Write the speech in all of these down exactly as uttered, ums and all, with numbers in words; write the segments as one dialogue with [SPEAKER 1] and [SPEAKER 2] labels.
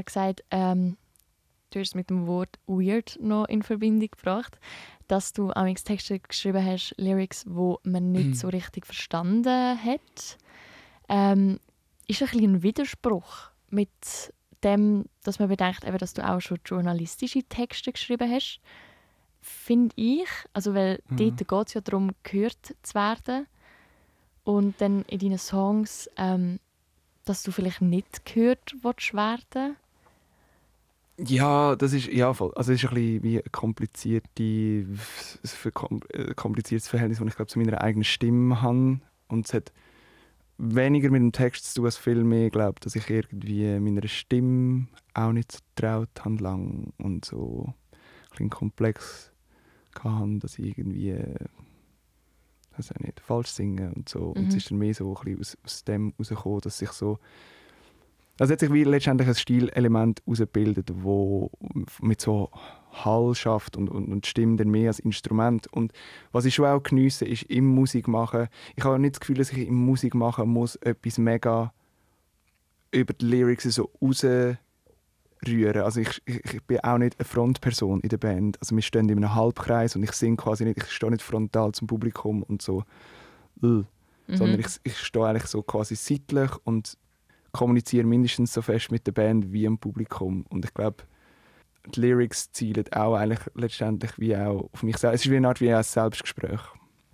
[SPEAKER 1] vorher gesagt, ähm, du hast es mit dem Wort «weird» noch in Verbindung gebracht, dass du amigs Texte geschrieben hast, Lyrics, die man nicht so richtig verstanden hat. Ähm, ist ein bisschen ein Widerspruch mit dem, dass man bedenkt, eben, dass du auch schon journalistische Texte geschrieben hast, finde ich. Also, weil
[SPEAKER 2] Mhm.
[SPEAKER 1] dort geht es ja darum, gehört zu werden. Und dann in deinen Songs, ähm, dass du vielleicht nicht gehört willst werden.
[SPEAKER 2] Ja, das ist, ja, voll. Also es ist ein bisschen wie ein komplizierte, ein kompliziertes Verhältnis, das ich glaube zu meiner eigenen Stimme habe. Und es hat weniger mit dem Text zu tun, als viel mehr, glaube dass ich irgendwie meiner Stimme auch nicht so getraut habe lang und so ein bisschen komplex hatte, dass ich irgendwie weiß auch nicht, falsch singe und so.
[SPEAKER 1] Mhm.
[SPEAKER 2] Und es ist dann mehr so ein bisschen aus, aus dem herausgekommen, dass sich so also hat sich wie letztendlich ein Stilelement herausgebildet, das mit so Hall schafft und, und, und Stimme dann mehr als Instrument. Und was ich schon auch geniesse, ist im Musik machen. Ich habe nicht das Gefühl, dass ich im Musik machen muss etwas mega über die Lyrics so rausrühren. Also ich, ich, ich bin auch nicht eine Frontperson in der Band. Also wir stehen in einem Halbkreis und ich singe quasi nicht, ich stehe nicht frontal zum Publikum und so. Mhm. Sondern ich, ich stehe eigentlich so quasi seitlich und kommuniziere mindestens so fest mit der Band wie im Publikum. Und ich glaube, die Lyrics zielen auch eigentlich letztendlich wie auch auf mich selbst. Es ist wie eine Art wie ein Selbstgespräch.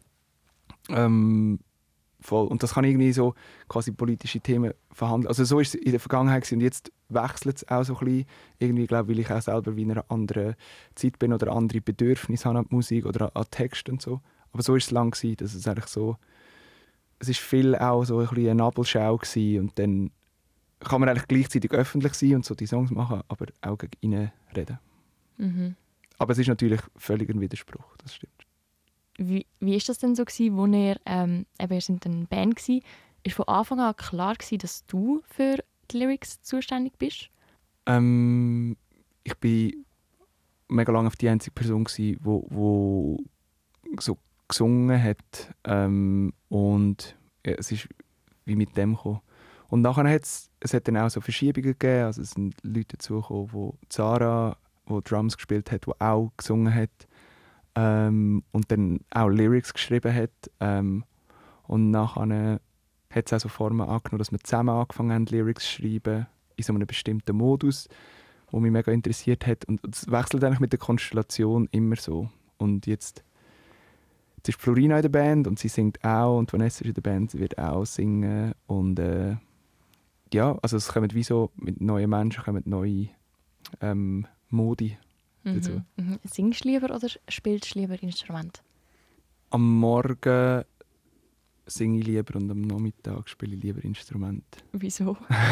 [SPEAKER 2] Ähm, voll. Und das kann irgendwie so quasi politische Themen verhandeln. Also so ist es in der Vergangenheit und jetzt wechselt es auch so ein bisschen. Irgendwie glaube weil ich auch selber wie in einer anderen Zeit bin oder andere Bedürfnisse habe an die Musik oder an Text und so. Aber so ist es lang gewesen, dass es eigentlich so es ist viel auch so ein bisschen eine Nabelschau gewesen und dann kann man eigentlich gleichzeitig öffentlich sein und so die Songs machen, aber auch gegen ihn reden.
[SPEAKER 1] Mhm.
[SPEAKER 2] Aber es ist natürlich völlig ein Widerspruch, das stimmt.
[SPEAKER 1] Wie, wie ist das denn so gewesen, wo ihr, ähm, eben, ihr seid eine Band gewesen, ist von Anfang an klar gewesen, dass du für die Lyrics zuständig bist?
[SPEAKER 2] Ähm, ich bin mega lange die einzige Person gewesen, wo, wo so gesungen hat ähm, und ja, es ist wie mit dem gekommen. Und nachher hat es, es hat dann auch so Verschiebungen gegeben, also es sind Leute dazugekommen, wo Zara, wo Drums gespielt hat, wo auch gesungen hat ähm, und dann auch Lyrics geschrieben hat ähm, und nachher hat es auch so Formen angenommen, dass wir zusammen angefangen haben, Lyrics zu schreiben, in so einem bestimmten Modus, der mich mega interessiert hat und es wechselt eigentlich mit der Konstellation immer so. Und jetzt Jetzt ist Florina in der Band und sie singt auch und Vanessa ist in der Band, sie wird auch singen und äh, ja, also es kommen wie so mit neuen Menschen kommen neue ähm, Modi dazu.
[SPEAKER 1] Mhm. Mhm. Singst du lieber oder spielst du lieber Instrument?
[SPEAKER 2] Am Morgen singe ich lieber und am Nachmittag spiele ich lieber Instrument.
[SPEAKER 1] Wieso?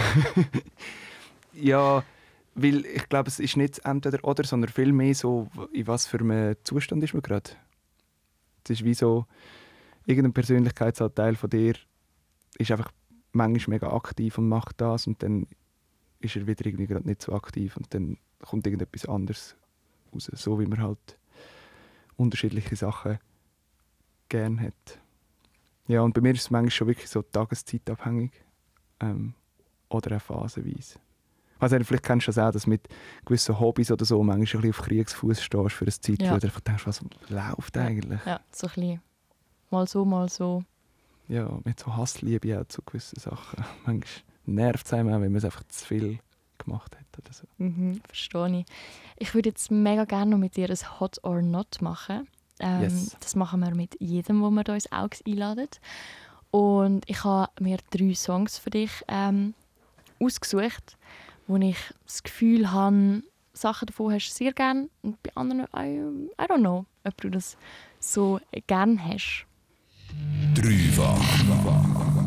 [SPEAKER 2] Ja, weil ich glaube, es ist nicht entweder oder, sondern viel mehr so, in was für einem Zustand ist man gerade. Es ist wie so, irgendein Persönlichkeitsanteil von dir ist einfach manchmal mega aktiv und macht das und dann ist er wieder irgendwie gerade nicht so aktiv und dann kommt irgendetwas anderes raus, so wie man halt unterschiedliche Sachen gerne hat. Ja, und bei mir ist es manchmal schon wirklich so tageszeitabhängig ähm, oder auch phasenweise. Also vielleicht kennst du das auch, dass mit gewissen Hobbys oder so manchmal ein bisschen auf Kriegsfuß stehst für eine Zeit,
[SPEAKER 1] Ja.
[SPEAKER 2] wo du einfach denkst, was läuft eigentlich?
[SPEAKER 1] Ja, so ein bisschen. Mal so, mal so.
[SPEAKER 2] Ja, mit so Hassliebe auch zu gewissen Sachen. Manchmal nervt es einem auch, wenn man es einfach zu viel gemacht hat oder so.
[SPEAKER 1] Mhm, verstehe ich. Ich würde jetzt mega gerne noch mit dir ein Hot or Not machen. Ähm,
[SPEAKER 2] Yes.
[SPEAKER 1] Das machen wir mit jedem, wo wir uns auch einladen. Und ich habe mir drei Songs für dich ähm, ausgesucht, wo ich das Gefühl habe, Sachen davon hast du sehr gerne und bei anderen, I, I don't know, ob du das so gerne hast.
[SPEAKER 3] Dreifach.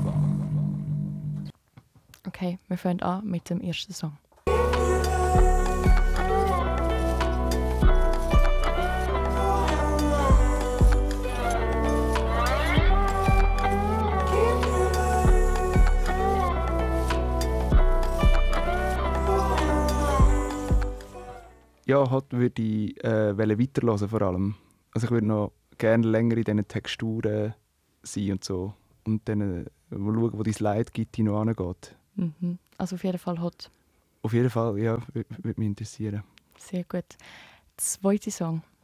[SPEAKER 1] Okay, wir fangen an mit dem ersten Song.
[SPEAKER 2] Ja, Hot würde ich äh, weiterhören vor allem. Also ich würde noch gerne länger in diesen Texturen sein und so. Und dann äh, mal schauen, wo die Slide-Gitti noch angeht.
[SPEAKER 1] Mhm. Also auf jeden Fall Hot.
[SPEAKER 2] auf jeden Fall, ja, würde mich interessieren.
[SPEAKER 1] Sehr gut. Zweiter Song.